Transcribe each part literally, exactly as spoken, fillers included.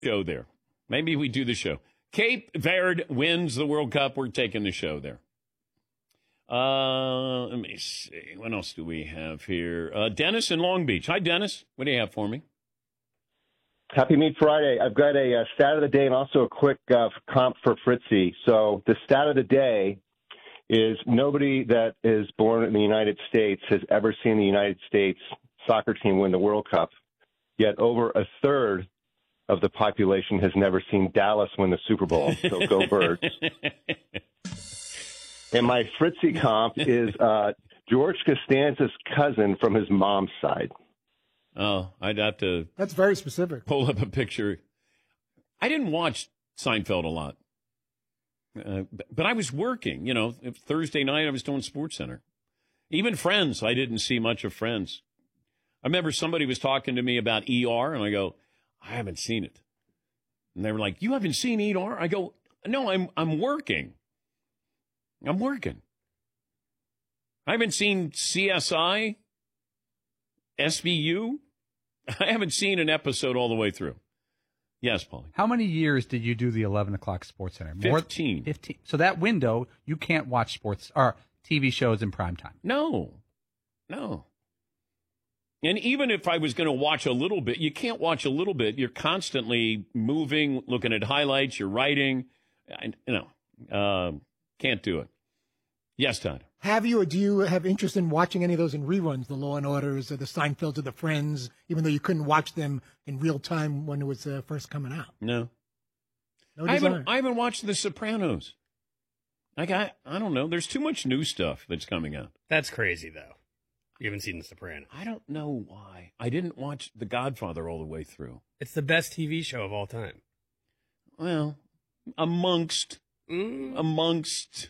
Go there. Maybe we do the show. Cape Verde wins the World Cup. We're taking the show there. Uh, let me see. What else do we have here? Uh, Dennis in Long Beach. Hi, Dennis. What do you have for me? Happy Meat Friday. I've got a, uh stat of the day and also a quick uh, comp for Fritzy. So the stat of the day is nobody that is born in the United States has ever seen the United States soccer team win the World Cup. Yet over a third of the population has never seen Dallas win the Super Bowl. So go Birds. And my Fritzy comp is uh, George Costanza's cousin from his mom's side. Oh, I'd have to. That's very specific. Pull up a picture. I didn't watch Seinfeld a lot, uh, but I was working. You know, Thursday night I was doing SportsCenter. Even Friends, I didn't see much of Friends. I remember somebody was talking to me about E R, and I go, I haven't seen it. And they were like, "You haven't seen E R?" I go, "No, I'm I'm working. I'm working. I haven't seen C S I." S V U? I haven't seen an episode all the way through. Yes, Paulie. How many years did you do the eleven o'clock Sports Center? More, Fifteen. Fifteen. So that window, you can't watch sports or T V shows in prime time. No, no. And even if I was going to watch a little bit, you can't watch a little bit. You're constantly moving, looking at highlights. You're writing. I, you know, uh, can't do it. Yes, Todd. Have you or do you have interest in watching any of those in reruns, the Law and Orders or the Seinfelds or the Friends, even though you couldn't watch them in real time when it was uh, first coming out? No. No I desire. haven't, I haven't watched The Sopranos. Like, I, I don't know. There's too much new stuff that's coming out. That's crazy, though. You haven't seen The Sopranos. I don't know why. I didn't watch The Godfather all the way through. It's the best T V show of all time. Well, amongst, Mm. amongst...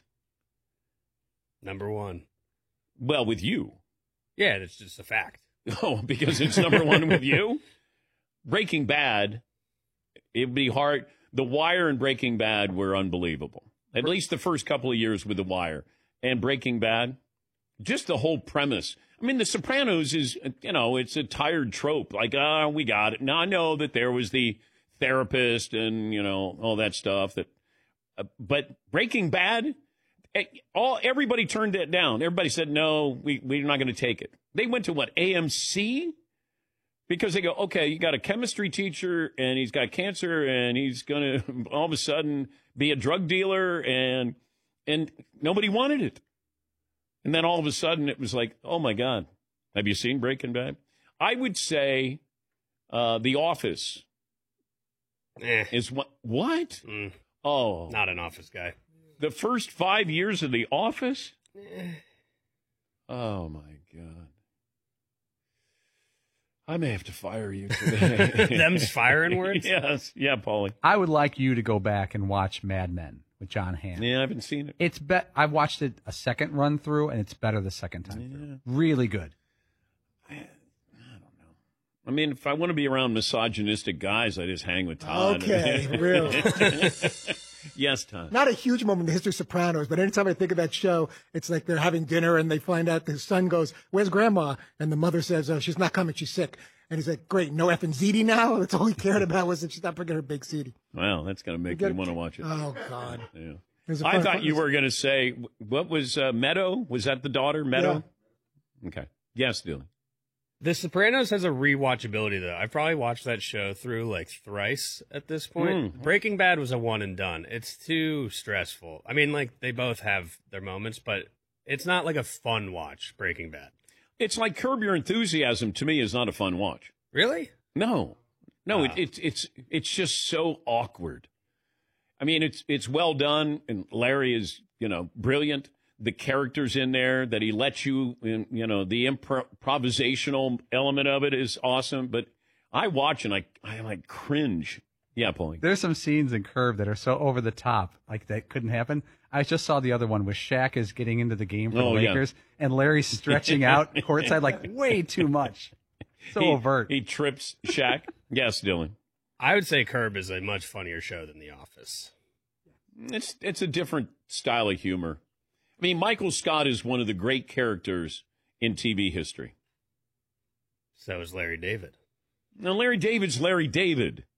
Number one. Well, with you. Yeah, that's just a fact. Oh, because it's number one with you? Breaking Bad, it would be hard. The Wire and Breaking Bad were unbelievable. At least the first couple of years with The Wire. And Breaking Bad, just the whole premise. I mean, The Sopranos is, you know, it's a tired trope. Like, ah, oh, we got it. Now, I know that there was the therapist and, you know, all that stuff. That, uh, but Breaking Bad... All everybody turned it down. Everybody said, no, we, we're not going to take it. They went to, what, A M C? Because they go, okay, you got a chemistry teacher, and he's got cancer, and he's going to all of a sudden be a drug dealer, and and nobody wanted it. And then all of a sudden it was like, oh, my God, have you seen Breaking Bad? I would say uh, The Office Eh. is what? What? Mm. Oh. Not an Office guy. The first five years of The Office? Oh, my God. I may have to fire you today. Them's firing words? Yes. Yeah, Paulie. I would like you to go back and watch Mad Men with John Hamm. Yeah, I haven't seen it. It's be- I've watched it a second run through, and it's better the second time Yeah. through. Really good. I, I don't know. I mean, if I want to be around misogynistic guys, I just hang with Todd. Okay, really. Yes, Todd. Not a huge moment in the history of Sopranos, but anytime I think of that show, it's like they're having dinner and they find out the son goes, "Where's Grandma?" And the mother says, "Oh, she's not coming. She's sick." And he's like, "Great, no effing ziti now." That's all he cared about was that she's not bringing her big ziti. Well, that's going to make me want to watch it. Oh God. Yeah. There's a I fun- thought you were going to say, what was uh, Meadow? Was that the daughter, Meadow? Okay. Yes, Dylan. The Sopranos has a rewatchability, though. I've probably watched that show through like thrice at this point. Mm. Breaking Bad was a one and done. It's too stressful. I mean, like, they both have their moments, but it's not like a fun watch, Breaking Bad. It's like Curb Your Enthusiasm to me is not a fun watch. Really? No. No, Wow. it, it's it's it's just so awkward. I mean, it's it's well done, and Larry is, you know, brilliant. The characters in there that he lets you in, you know, the impro- improvisational element of it is awesome. But I watch and I, I like cringe. Yeah, Paulie. There's some scenes in Curve that are so over the top, like that couldn't happen. I just saw the other one where Shaq is getting into the game for Oh, the yeah. Lakers, and Larry's stretching out courtside like way too much. So he, overt. He trips Shaq. Yes, Dylan. I would say Curb is a much funnier show than The Office. It's it's a different style of humor. I mean, Michael Scott is one of the great characters in T V history. So is Larry David. Now, Larry David's Larry David.